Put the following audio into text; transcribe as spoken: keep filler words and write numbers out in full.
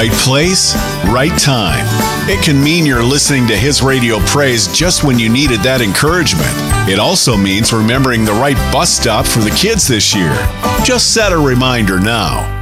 Right place, right time. It can mean you're listening to His Radio Praise just when you needed that encouragement. It also means remembering the right bus stop for the kids this year. Just set a reminder now.